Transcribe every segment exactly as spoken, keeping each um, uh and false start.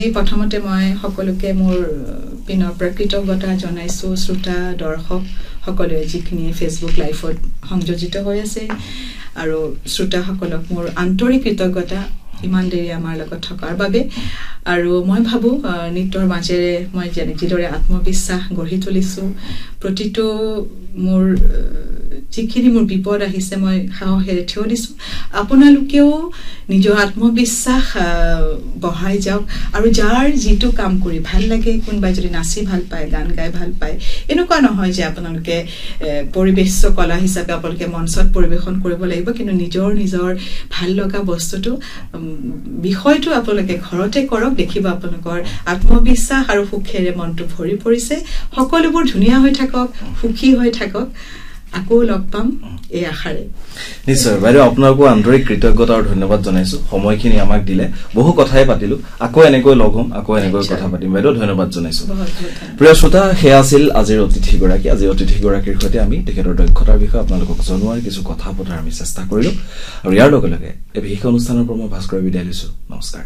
প্ৰথমতে মই সকলোকে মোৰ পিনৰ কৃতজ্ঞতা জনাইছো শ্ৰোতা দৰ্শক সকলোৱে যিখিনি ফেচবুক লাইভত সংযোজিত হৈ আছে আৰু শ্ৰোতা সকলক মোৰ আন্তৰিক কৃতজ্ঞতা ইমান দেৰি আমাৰ লগত থকাৰ বাবে আৰু মই ভাবো নিতৰ মাজেৰে মই যিদৰে আত্মবিশ্বাস গঢ়ি তুলিছো প্ৰতিটো মোৰ যিখিনি মোৰ বিপদ আহিছে মই সাহসেৰে থিয় দিছো আপোনালোকেও নিজৰ আত্মবিশ্বাস বঢ়াই যাওক আৰু যাৰ যিটো কাম কৰি ভাল লাগে কোনবাই যদি নাচি ভাল পায় গান গাই ভাল পায় এনেকুৱা নহয় যে আপোনালোকে পৰিবেশ কলা হিচাপে আপোনালোকে মঞ্চত পৰিবেশন কৰিব লাগিব কিন্তু নিজৰ নিজৰ ভাল লগা বস্তুটো বিষয়টো আপোনালোকে ঘৰতে কৰক দেখিব আপোনালোকৰ আত্মবিশ্বাস আৰু সুখেৰে মনটো ভৰি পৰিছে সকলোবোৰ ধুনীয়া হৈ থাকক সুখী হৈ থাকক আকৌ লগ পাম এই আশাৰে নিশ্চয় বাইদেউ আপোনাকো আন্তৰিক কৃতজ্ঞতা আৰু ধন্যবাদ জনাইছো সময়খিনি আমাক দিলে বহু কথাই পাতিলো আকৌ এনেকৈ লগ হ'ম আকৌ এনেকৈ কথা পাতিম বাইদেউ ধন্যবাদ জনাইছো প্ৰিয় শ্ৰোতা হেয়া আছিল আজিৰ অতিথিগৰাকী আজিৰ অতিথিগৰাকীৰ সৈতে আমি তেখেতৰ দক্ষতাৰ বিষয়ে আপোনালোকক জনোৱাৰ কিছু কথা পতাৰ আমি চেষ্টা কৰিলো আৰু ইয়াৰ লগে লগে এই বিশেষ অনুষ্ঠানৰ পৰা মই ভাস্কৰ বিদায় লৈছো নমস্কাৰ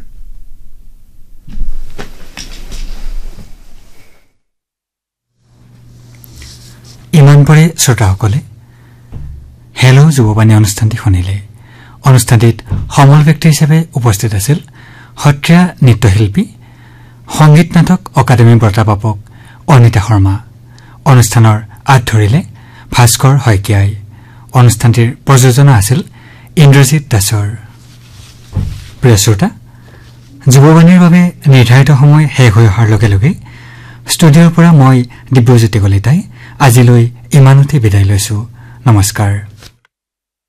ইমান পৰে শ্ৰোতাসকলে হেলো যুৱবাণী অনুষ্ঠানটি শুনিলে অনুষ্ঠানটিত সমল ব্যক্তি হিচাপে উপস্থিত আছিল সত্ৰীয়া নৃত্যশিল্পী সংগীত নাটক অকাডেমী বঁটাপ্ৰাপক অনিতা শৰ্মা অনুষ্ঠানৰ আঁত ধৰিলে ভাস্কৰ শইকীয়াই অনুষ্ঠানটিৰ প্ৰযোজনা আছিল ইন্দ্ৰজিৎ দাসৰ প্ৰিয় শ্ৰোতা যুৱবাণীৰ বাবে নিৰ্ধাৰিত সময় শেষ হৈ অহাৰ লগে লগে ষ্টুডিঅ'ৰ পৰা মই দিব্যজ্যোতি কলিতাই আজিলৈ ইমানতে বিদায় লৈছো নমস্কাৰ।